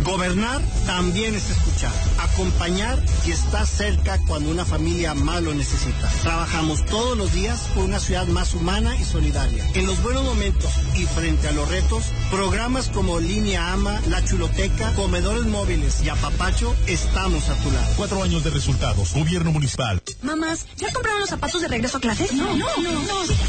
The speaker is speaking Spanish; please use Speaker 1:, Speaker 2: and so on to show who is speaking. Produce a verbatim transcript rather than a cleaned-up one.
Speaker 1: Gobernar también es escuchar, acompañar y estar cerca cuando una familia más lo necesita. Trabajamos todos los días por una ciudad más humana y solidaria. En los buenos momentos y frente a los retos, programas como Línea AMA, La Chuloteca, Comedores Móviles y Apapacho, estamos a tu lado.
Speaker 2: Cuatro años de resultados. Gobierno municipal.
Speaker 3: Mamás, ¿ya compraron los zapatos de regreso a clases?
Speaker 4: No, no, no, no.